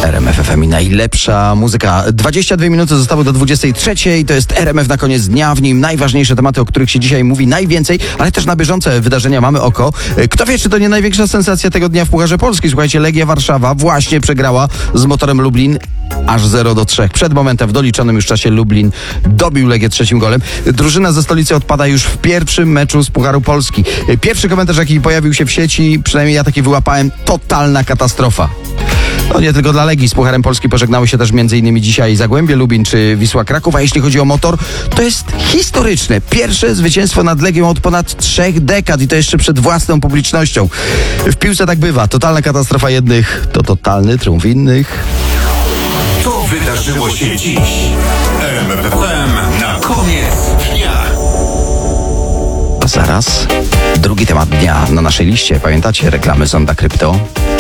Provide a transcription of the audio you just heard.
RMF FM i najlepsza muzyka. 22 minuty zostały do 23. To jest RMF na koniec dnia. W nim najważniejsze tematy, o których się dzisiaj mówi najwięcej, ale też na bieżące wydarzenia mamy oko. Kto wie, czy to nie największa sensacja tego dnia w Pucharze Polski. Słuchajcie, Legia Warszawa właśnie przegrała z Motorem Lublin aż 0-3. Przed momentem w doliczonym już czasie Lublin dobił Legię trzecim golem. Drużyna ze stolicy odpada już w pierwszym meczu z Pucharu Polski. Pierwszy komentarz, jaki pojawił się w sieci, przynajmniej ja taki wyłapałem, totalna katastrofa. No nie tylko dla Legii, z Pucharem Polski pożegnały się też m.in. dzisiaj Zagłębie Lubin czy Wisła Kraków, a jeśli chodzi o Motor, to jest historyczne. Pierwsze zwycięstwo nad Legią od ponad 3 dekad i to jeszcze przed własną publicznością. W piłce tak bywa. Totalna katastrofa jednych to totalny triumf innych. To wydarzyło się dziś. RMF FM na koniec dnia. A zaraz drugi temat dnia na naszej liście. Pamiętacie reklamy Zonda Krypto?